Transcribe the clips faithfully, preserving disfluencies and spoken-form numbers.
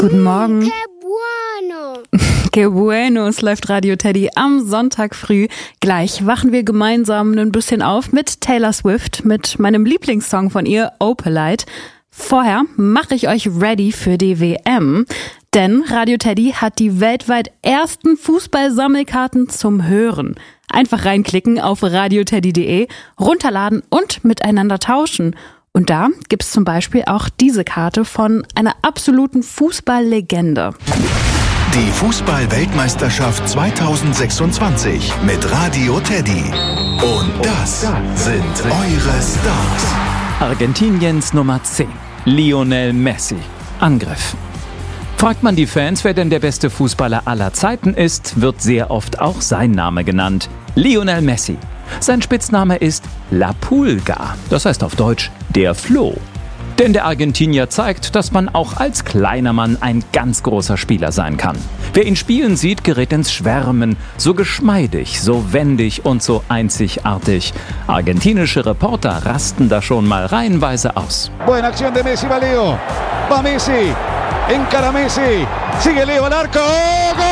Guten Morgen. Que bueno. Que bueno, es läuft Radio Teddy am Sonntag früh. Gleich wachen wir gemeinsam ein bisschen auf mit Taylor Swift, mit meinem Lieblingssong von ihr, Opalite. Vorher mache ich euch ready für die W M, denn Radio Teddy hat die weltweit ersten Fußball-Sammelkarten zum Hören. Einfach reinklicken auf radioteddy punkt de, runterladen und miteinander tauschen. Und da gibt's zum Beispiel auch diese Karte von einer absoluten Fußballlegende. Die Fußball-Weltmeisterschaft zweitausendsechsundzwanzig mit Radio Teddy. Und das sind eure Stars. Argentiniens Nummer zehn, Lionel Messi. Angriff. Fragt man die Fans, wer denn der beste Fußballer aller Zeiten ist, wird sehr oft auch sein Name genannt. Lionel Messi. Sein Spitzname ist La Pulga, das heißt auf Deutsch der Floh. Denn der Argentinier zeigt, dass man auch als kleiner Mann ein ganz großer Spieler sein kann. Wer ihn spielen sieht, gerät ins Schwärmen. So geschmeidig, so wendig und so einzigartig. Argentinische Reporter rasten da schon mal reihenweise aus. Buena acción de Messi, va Leo. Va Messi. Encara Messi. Sigue Leo al arco. ¡Gol!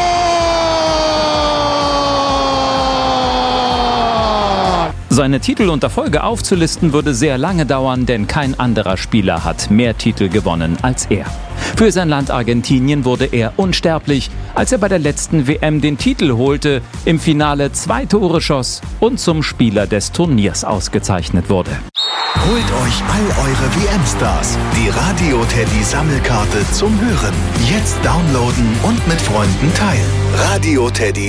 Seine Titel und Erfolge aufzulisten würde sehr lange dauern, denn kein anderer Spieler hat mehr Titel gewonnen als er. Für sein Land Argentinien wurde er unsterblich, als er bei der letzten W M den Titel holte, im Finale zwei Tore schoss und zum Spieler des Turniers ausgezeichnet wurde. Holt euch all eure W M-Stars, die Radio Teddy Sammelkarte zum Hören. Jetzt downloaden und mit Freunden teilen. Radio Teddy.